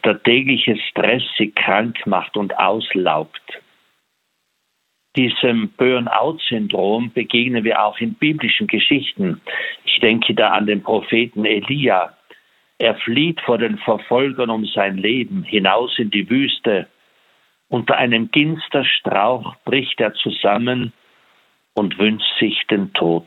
der tägliche Stress sie krank macht und auslaugt. Diesem Burnout-Syndrom begegnen wir auch in biblischen Geschichten. Ich denke da an den Propheten Elia. Er flieht vor den Verfolgern um sein Leben hinaus in die Wüste. Unter einem Ginsterstrauch bricht er zusammen und wünscht sich den Tod.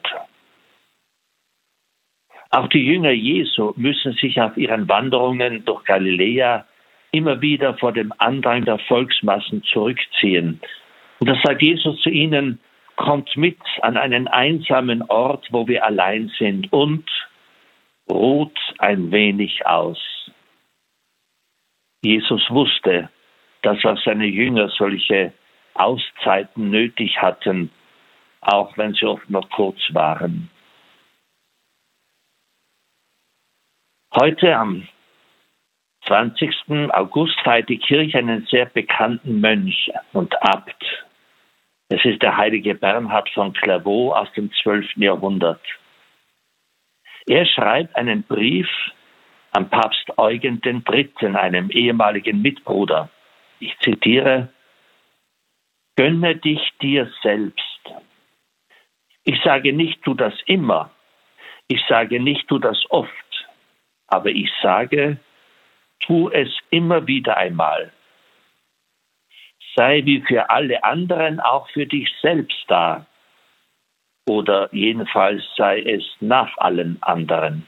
Auch die Jünger Jesu müssen sich auf ihren Wanderungen durch Galiläa immer wieder vor dem Andrang der Volksmassen zurückziehen. Und da sagt Jesus zu ihnen: Kommt mit an einen einsamen Ort, wo wir allein sind, und ruht ein wenig aus. Jesus wusste, dass auch seine Jünger solche Auszeiten nötig hatten, auch wenn sie oft noch kurz waren. Heute am 20. August feiert die Kirche einen sehr bekannten Mönch und Abt. Es ist der heilige Bernhard von Clairvaux aus dem 12. Jahrhundert. Er schreibt einen Brief an Papst Eugen III., einem ehemaligen Mitbruder. Ich zitiere: Gönne dich dir selbst. Ich sage nicht, tu das immer. Ich sage nicht, tu das oft. Aber ich sage, tu es immer wieder einmal. Sei wie für alle anderen auch für dich selbst da. Oder jedenfalls sei es nach allen anderen.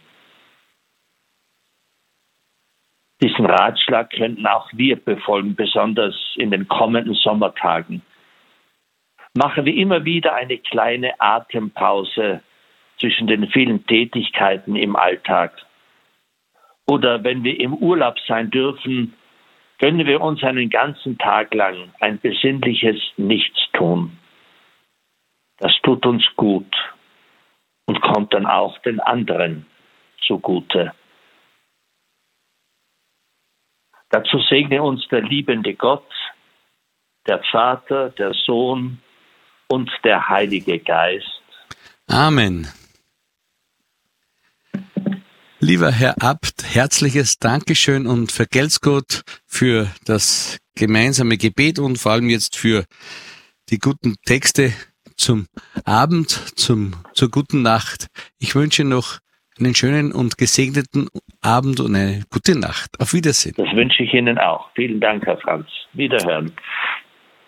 Diesen Ratschlag könnten auch wir befolgen, besonders in den kommenden Sommertagen. Machen wir immer wieder eine kleine Atempause zwischen den vielen Tätigkeiten im Alltag. Oder wenn wir im Urlaub sein dürfen, gönnen wir uns einen ganzen Tag lang ein besinnliches Nichtstun. Das tut uns gut und kommt dann auch den anderen zugute. Dazu segne uns der liebende Gott, der Vater, der Sohn und der Heilige Geist. Amen. Lieber Herr Abt, herzliches Dankeschön und vergelt's Gott für das gemeinsame Gebet und vor allem jetzt für die guten Texte zum Abend, zur guten Nacht. Ich wünsche noch einen schönen und gesegneten Abend und eine gute Nacht. Auf Wiedersehen. Das wünsche ich Ihnen auch. Vielen Dank, Herr Franz. Wiederhören.